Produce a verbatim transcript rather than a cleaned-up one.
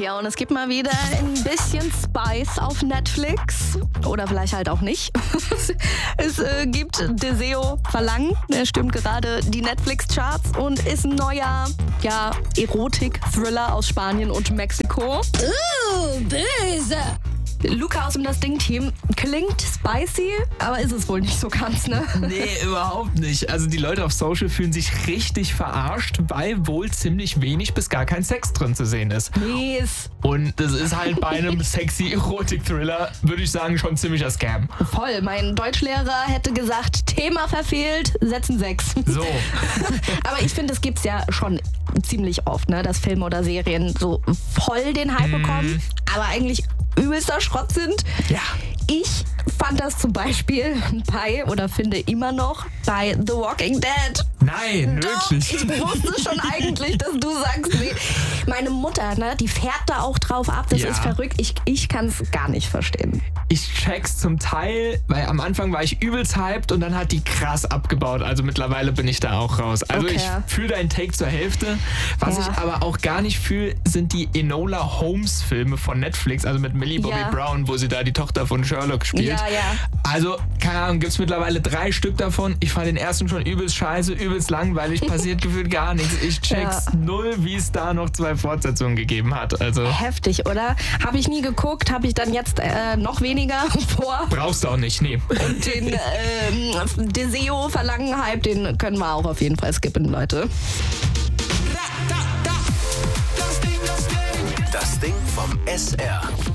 Ja, und es gibt mal wieder ein bisschen Spice auf Netflix. Oder vielleicht halt auch nicht. Es äh, gibt Deseo Verlangen. Er stimmt gerade die Netflix-Charts und ist ein neuer, ja, Erotik-Thriller aus Spanien und Mexiko. Uh, böse. Luca aus dem Das Ding-Team klingt spicy, aber ist es wohl nicht so ganz, ne? Nee, überhaupt nicht. Also die Leute auf Social fühlen sich richtig verarscht, weil wohl ziemlich wenig bis gar kein Sex drin zu sehen ist. Mies. Und das ist halt bei einem sexy Erotik-Thriller, würde ich sagen, schon ziemlicher Scam. Voll. Mein Deutschlehrer hätte gesagt, Thema verfehlt, setzen sechs. So. Aber ich finde, das gibt's ja schon ziemlich oft, ne, dass Filme oder Serien so voll den Hype bekommen, aber eigentlich übelster Schrott sind. Ja. Ich fand das zum Beispiel bei, oder finde immer noch, bei The Walking Dead. Nein, Doch, wirklich. ich wusste schon eigentlich, dass du sagst, nee. Meine Mutter, ne, die fährt da auch drauf ab, das Ja. ist verrückt. Ich, ich kann es gar nicht verstehen. Ich check's zum Teil, weil am Anfang war ich übelst hyped und dann hat die krass abgebaut. Also mittlerweile bin ich da auch raus. Also Okay. ich fühle deinen Take zur Hälfte. Was Ja. ich aber auch gar nicht fühle, sind die Enola Holmes Filme von Netflix, also mit Millie Bobby Ja. Brown, wo sie da die Tochter von Sherlock spielt. Ja, ja. Also, keine Ahnung, gibt's mittlerweile drei Stück davon. Ich fand den ersten schon übelst scheiße, übelst langweilig, passiert gefühlt gar nichts. Ich check's Ja. null, wie es da noch zwei Fortsetzungen gegeben hat. Also, Heftig, oder? Habe ich nie geguckt, habe ich dann jetzt äh, noch weniger vor. brauchst du auch nicht, nee. Und den ähm, Deseo Verlangen Hype, den können wir auch auf jeden Fall skippen, Leute. Das Ding vom S R.